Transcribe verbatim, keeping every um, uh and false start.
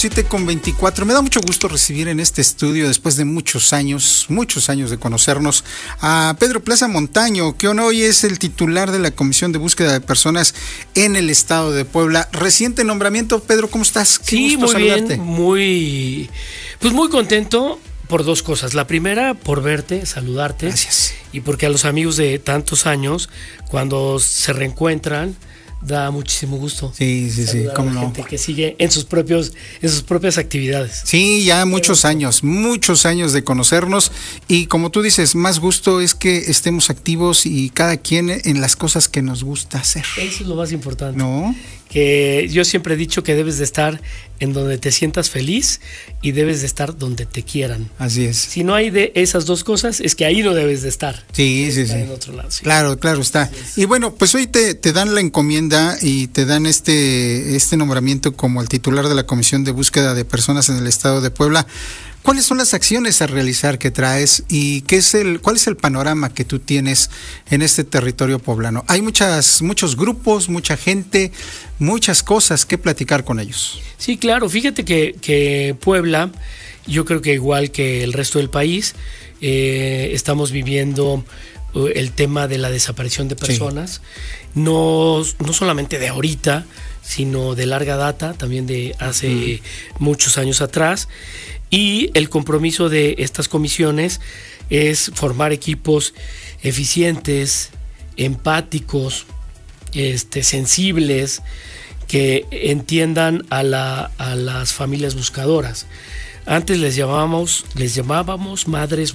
siete con veinticuatro. Me da mucho gusto recibir en este estudio, después de muchos años, muchos años de conocernos, a Pedro Plaza Montaño, que hoy es el titular de la Comisión de Búsqueda de Personas en el Estado de Puebla. Reciente nombramiento, Pedro, ¿cómo estás? Qué sí, gusto muy saludarte. bien, muy, pues muy contento por dos cosas. La primera, por verte, saludarte. Gracias. Y porque a los amigos de tantos años, cuando se reencuentran, da muchísimo gusto. Sí, sí, sí, cómo no. Gente que sigue en sus propios, en sus propias actividades. Sí, ya muchos años, muchos años de conocernos, y como tú dices, más gusto es que estemos activos y cada quien en las cosas que nos gusta hacer. Eso es lo más importante. ¿No? Que yo siempre he dicho que debes de estar en donde te sientas feliz y debes de estar donde te quieran. Así es. Si no hay de esas dos cosas, es que ahí no debes de estar. Sí, sí, estar sí. En otro lado, sí. Claro, claro está. Y bueno, pues hoy te, te dan la encomienda y te dan este, este nombramiento como el titular de la Comisión de Búsqueda de Personas en el Estado de Puebla. ¿Cuáles son las acciones a realizar que traes y qué es el, cuál es el panorama que tú tienes en este territorio poblano? Hay muchas, muchos grupos, mucha gente, muchas cosas que platicar con ellos. Sí, claro. Fíjate que, que Puebla, yo creo que igual que el resto del país, eh, estamos viviendo uh, el tema de la desaparición de personas, sí. no, no solamente de ahorita, sino de larga data, también de hace uh-huh. muchos años atrás. Y el compromiso de estas comisiones es formar equipos eficientes, empáticos, este, sensibles, que entiendan a, la, a las familias buscadoras. Antes les llamábamos, les llamábamos madres